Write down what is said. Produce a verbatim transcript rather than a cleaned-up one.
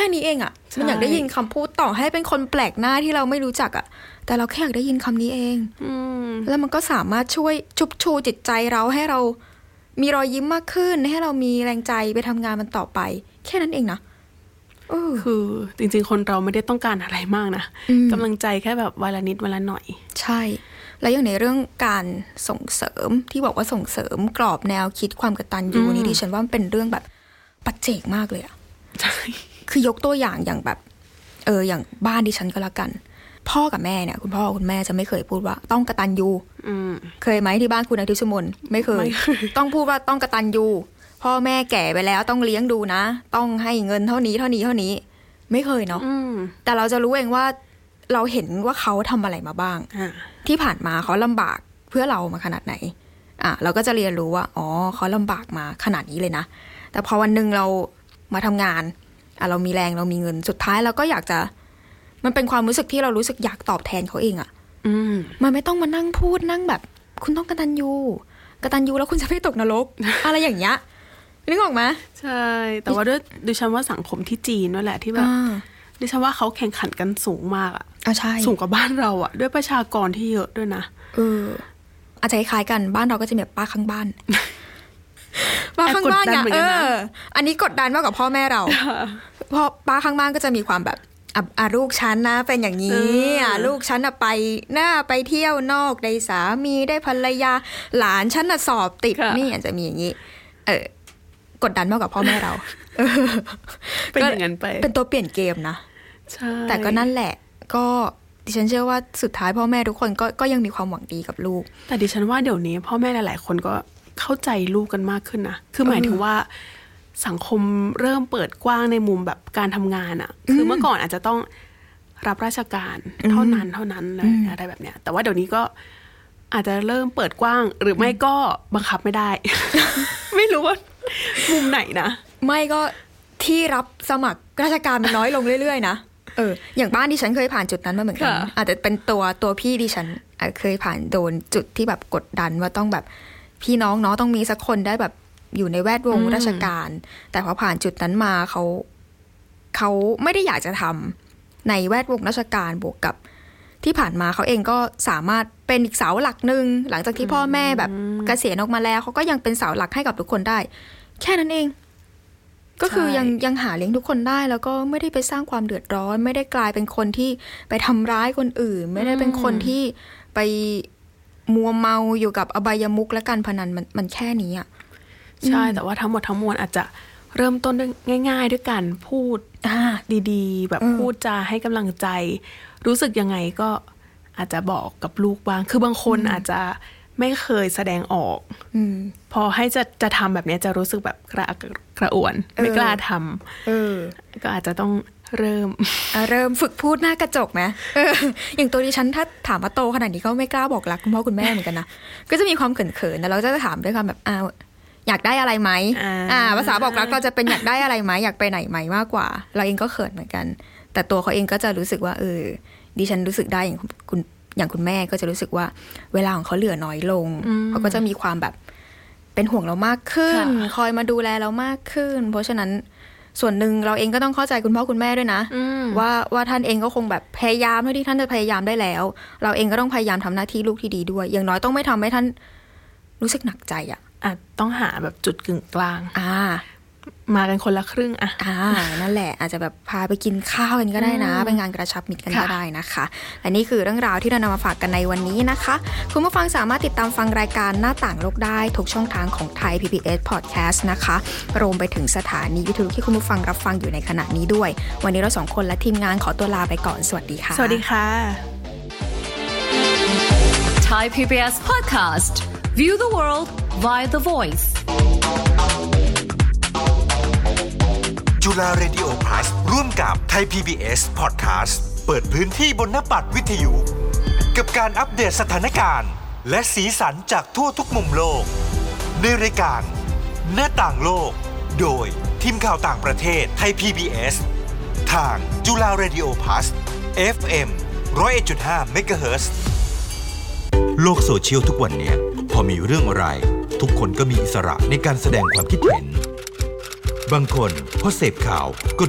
ค่นี้เองอ่ะมันอยากได้ยินคำพูดต่อให้เป็นคนแปลกหน้าที่เราไม่รู้จักอ่ะแต่เราแค่อยากได้ยินคำนี้เองแล้วมันก็สามารถช่วยชุบชูจิตใจเราให้เรามีรอยยิ้มมากขึ้นให้เรามีแรงใจไปทำงานมันต่อไปแค่นั้นเองนะคือจริงๆคนเราไม่ได้ต้องการอะไรมากนะกำลังใจแค่แบบวันละนิดวันละหน่อยใช่แล้วอย่างในเรื่องการส่งเสริมที่บอกว่าส่งเสริมกรอบแนวคิดความกตัญญูนี่ดิฉันว่ามันเป็นเรื่องแบบปัจเจกมากเลยอ่ะใช่คือยกตัวอย่างอย่างแบบเอออย่างบ้านดิฉันก็แล้วกันพ่อกับแม่เนี่ยคุณพ่อคุณแม่จะไม่เคยพูดว่าต้องกตัญญูเคยไหมที่บ้านคุณอาทิตย์สุมนไม่เคยต้องพูดว่าต้องกตัญญูพ่อแม่แก่ไปแล้วต้องเลี้ยงดูนะต้องให้เงินเท่านี้เท่านี้เท่านี้ไม่เคยเนาะแต่เราจะรู้เองว่าเราเห็นว่าเขาทำอะไรมาบ้างที่ผ่านมาเขาลำบากเพื่อเรามาขนาดไหนอ่ะเราก็จะเรียนรู้ว่าอ๋อเขาลำบากมาขนาดนี้เลยนะแต่พอวันหนึ่งเรามาทำงานอ่ะเรามีแรงเรามีเงินสุดท้ายเราก็อยากจะมันเป็นความรู้สึกที่เรารู้สึกอยากตอบแทนเขาเองอ่ะมันไม่ต้องมานั่งพูดนั่งแบบคุณต้องกตัญญูกตัญญูแล้วคุณจะไม่ตกนรก อะไรอย่างเงี้ยนึกออกไหมใช่แต่ว่าด้วยดิฉันว่าสังคมที่จีนนั่นแหละที่แบบดิฉันว่าเขาแข่งขันกันสูงมากอ่ะสูงกว่าบ้านเราอ่ะด้วยประชากรที่เยอะด้วยนะเอออาจจะคล้ายกันบ้านเราก็จะแบบป้าข้างบ้านป้าข้างบ้านเนี่ยเอออันนี้กดดันมากกว่าพ่อแม่เราเพราะป้าข้างบ้านก็จะมีความแบบอ่ะลูกฉันนะเป็นอย่างนี้อ่ะลูกฉันอ่ะไปหน้าไปเที่ยวนอกได้สามีได้ภรรยาหลานฉันอ่ะสอบติดนี่อาจจะมีอย่างนี้เออกดดันมากกว่าพ่อแม่เราเป็นอย่างนั้นไปเป็นตัวเปลี่ยนเกมนะใช่แต่ก็นั่นแหละก็ดิฉันเชื่อว่าสุดท้ายพ่อแม่ทุกคนก็ก็ยังมีความหวังดีกับลูกแต่ดิฉันว่าเดี๋ยวนี้พ่อแม่หลายๆคนก็เข้าใจลูกกันมากขึ้นนะคือหมายถึงว่าสังคมเริ่มเปิดกว้างในมุมแบบการทำงานอ่ะคือเมื่อก่อนอาจจะต้องรับราชการเท่านั้นเท่านั้นอะไรแบบเนี้ยแต่ว่าเดี๋ยวนี้ก็อาจจะเริ่มเปิดกว้างหรือไม่ก็บังคับไม่ได้ ไม่รู้ว่ามุมไหนนะไม่ก็ที่รับสมัครราชการมันน้อยลงเรื่อยๆนะเอออย่างบ้านดิฉันเคยผ่านจุดนั้นมาเหมือนกันอาจจะเป็นตัวตัวพี่ดิฉันเคยผ่านโดนจุดที่แบบกดดันว่าต้องแบบพี่น้องเนาะต้องมีสักคนได้แบบอยู่ในแวดวงราชการแต่พอผ่านจุดนั้นมาเขาเขาไม่ได้อยากจะทำในแวดวงราชการบวกกับที่ผ่านมาเขาเองก็สามารถเป็นอีกเสาหลักหนึ่งหลังจากที่พ่อแม่แบบเกษียณออกมาแล้วเขาก็ยังเป็นเสาหลักให้กับทุกคนได้แค่นั้นเองก็คือยังยังหาเลี้ยงทุกคนได้แล้วก็ไม่ได้ไปสร้างความเดือดร้อนไม่ได้กลายเป็นคนที่ไปทำร้ายคนอื่นไม่ได้เป็นคนที่ไปมัวเมาอยู่กับอบายมุขและการพนันมันมันแค่นี้อ่ะใช่แต่ว่าทั้งหมดทั้งมวลอาจจะเริ่มต้นง่ายๆด้วยการพูดดีๆแบบพูดจาให้กำลังใจรู้สึกยังไงก็อาจจะบอกกับลูกบ้างคือบางคนอาจจะไม่เคยแสดงออกพอให้จะจะทำแบบนี้จะรู้สึกแบบกระกระอ่วนไม่กล้าทำก็อาจจะต้องเริ่มเริ่มฝึกพูดหน้ากระจกไหมอย่างตัวดิฉันถ้าถามว่าโตขนาดนี้ก็ไม่กล้าบอกรักคุณพ่อคุณแม่เหมือนกันนะก็จะมีความเขินๆแต่เราจะถามด้วยความแบบอ้าวอยากได้อะไรไหมอ่าภาษาบอกรักเราจะเป็นอยากได้อะไรไหมอยากไปไหนไหมมากกว่าเราเองก็เขินเหมือนกันแต่ตัวเขาเองก็จะรู้สึกว่าเออดิฉันรู้สึกได้อย่างคุณอย่างคุณแม่ก็จะรู้สึกว่าเวลาของเขาเหลือน้อยลงเขาก็จะมีความแบบเป็นห่วงเรามากขึ้นคอยมาดูแลเรามากขึ้นเพราะฉะนั้นส่วนหนึ่งเราเองก็ต้องเข้าใจคุณพ่อคุณแม่ด้วยนะว่าว่าท่านเองก็คงแบบพยายามเท่าที่ท่านจะพยายามได้แล้วเราเองก็ต้องพยายามทำหน้าที่ลูกที่ดีด้วยอย่างน้อยต้องไม่ทำให้ท่านรู้สึกหนักใจอ่ะอ่ะต้องหาแบบจุดกึ่งกลางอ่ามากันคนละครึ่งอ่ะอ่านั่นแหละอาจจะแบบพาไปกินข้าวกันก็ได้นะเป็นงานกระชับมิตรกันก็ได้นะคะและนี่คือเรื่องราวที่เรานำมาฝากกันในวันนี้นะคะคุณผู้ฟังสามารถติดตามฟังรายการหน้าต่างโลกได้ทุกช่องทางของไทย พี บี เอส Podcast นะคะรวมไปถึงสถานีวิทยุที่คุณผู้ฟังรับฟังอยู่ในขณะนี้ด้วยวันนี้เราสองคนและทีมงานขอตัวลาไปก่อนสวัสดีค่ะสวัสดีค่ะ Thai พี บี เอส Podcast View the world via the voice จุฬาเรดิโอ Plus ร่วมกับไทย พี บี เอส Podcast เปิดพื้นที่บนหน้าปัดวิทยุกับการอัปเดตสถานการณ์และสีสันจากทั่วทุกมุมโลกในรายการหน้าต่างโลกโดยทีมข่าวต่างประเทศไทย พี บี เอส ทางจุฬาเรดิโอ Plus เอฟ เอ็ม หนึ่งศูนย์เอ็ดจุดห้า เมกะเฮิรตซ์โลกโซเชียลทุกวันนี้พอมีเรื่องอะไรทุกคนก็มีอิสระในการแสดงความคิดเห็นบางคนพอเสพข่าวก็